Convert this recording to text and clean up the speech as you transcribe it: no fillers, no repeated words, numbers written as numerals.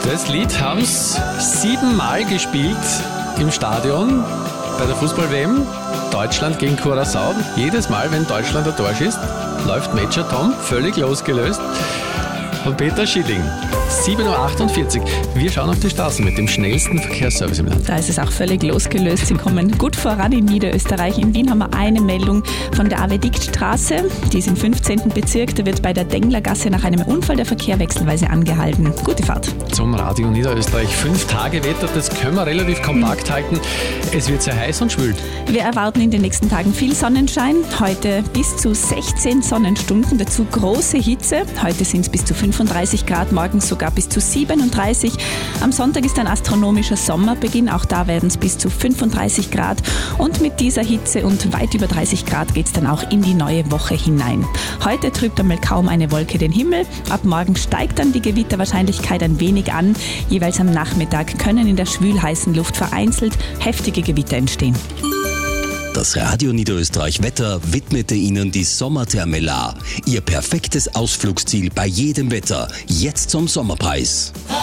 Das Lied haben sie 7-mal gespielt im Stadion bei der Fußball-WM. Deutschland gegen Curaçao. Jedes Mal, wenn Deutschland ein Tor schießt, läuft Major Tom völlig losgelöst von Peter Schilling. 7.48 Uhr. Wir schauen auf die Straßen mit dem schnellsten Verkehrsservice im Land. Da ist es auch völlig losgelöst. Sie kommen gut voran in Niederösterreich. In Wien haben wir eine Meldung von der AW-Dick-Straße. Die ist im 15. Bezirk. Da wird bei der Denglergasse nach einem Unfall der Verkehr wechselweise angehalten. Gute Fahrt. Zum Radio Niederösterreich. 5 Tage Wetter, das können wir relativ kompakt halten. Es wird sehr heiß und schwül. Wir erwarten in den nächsten Tagen viel Sonnenschein. Heute bis zu 16 Sonnenstunden, dazu große Hitze. Heute sind es bis zu 35 Grad, morgen sogar bis zu 37. Am Sonntag ist ein astronomischer Sommerbeginn, auch da werden es bis zu 35 Grad. Und mit dieser Hitze und weit über 30 Grad geht es dann auch in die neue Woche hinein. Heute trübt einmal kaum eine Wolke den Himmel. Ab morgen steigt dann die Gewitterwahrscheinlichkeit ein wenig an. Jeweils am Nachmittag können in der schwülheißen Luft vereinzelt heftige Gewitter entstehen. Das Radio Niederösterreich Wetter widmete Ihnen die Sommertherme Lahr. Ihr perfektes Ausflugsziel bei jedem Wetter. Jetzt zum Sommerpreis.